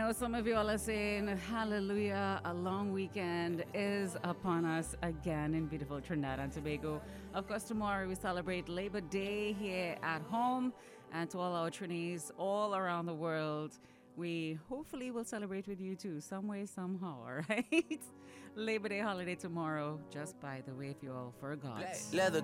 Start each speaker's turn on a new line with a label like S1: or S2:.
S1: know some of you all are saying, hallelujah, a long weekend is upon us again in beautiful Trinidad and Tobago. Of course, tomorrow we celebrate Labor Day here at home, and to all our Trinis all around the world, we hopefully will celebrate with you too, some way, somehow, all right? Labor Day holiday tomorrow, just by the way, if you all forgot.
S2: Leather